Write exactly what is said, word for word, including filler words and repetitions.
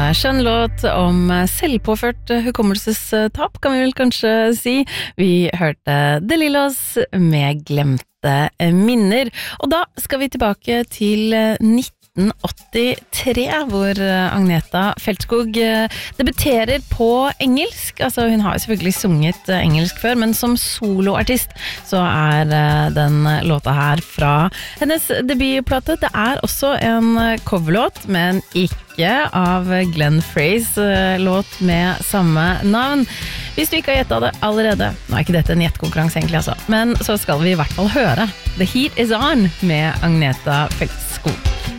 skjønn låt om selvpåført hukommelsestap, kan vi vel kanskje si. Vi hørte De Lillos med Glemte minner. Og da skal vi tilbake til nitten åttitre, hvor Agneta Feltskog debuterer på engelsk. Altså, hun har jo selvfølgelig sunget engelsk før, men som soloartist så er den låta her fra hennes debutplate. Det er også en coverlåt, men ikke av Glenn Freys låt med samme navn. Hvis du ikke har gjettet det allerede, nå er ikke dette en gjettkonkurranse egentlig altså, men så skal vi i hvert fall høre The Heat Is On med Agneta Feltskog.